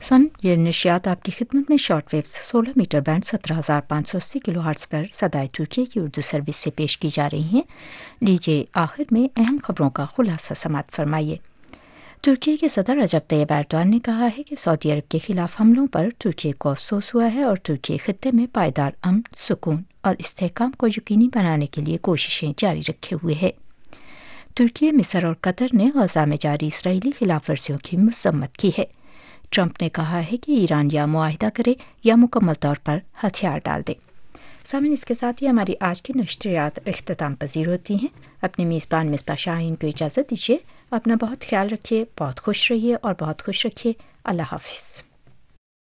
ये नशियात आपकी खिदमत में short wave 16 metre band 17,580 kilohertz पर सदाए तुर्की की उर्दू सर्विस से पेश की जा रही हैं। लीजिए आखिर में अहम खबरों का खुलासा समाअत फरमाइए। तुर्की के सदर रजब तैयब एर्दोगान ने कहा है कि सऊदी अरब के खिलाफ हमलों पर तुर्की को अफसोस हुआ है और तुर्की खित्ते में पायदार अमन, सुकून और इस्तेहकाम को यकीनी बनाने के लिए कोशिशें जारी रखे हुए है। तुर्की, मिस्र और कतर ने गजा में जारी इसराइली खिलाफ वर्जियों की मजम्मत की है। ट्रंप ने कहा है कि ईरान या मुआहिदा करे या मुकम्मल तौर पर हथियार डाल दे। सामने इसके साथ ही हमारी आज की नश्रियात इख्तिताम पजीर होती हैं। अपने मेज़बान मिस्बा शाहीन को इजाज़त दीजिए। अपना बहुत ख्याल रखिए, बहुत खुश रहिए और बहुत खुश रखिए। अल्लाह हाफिज़।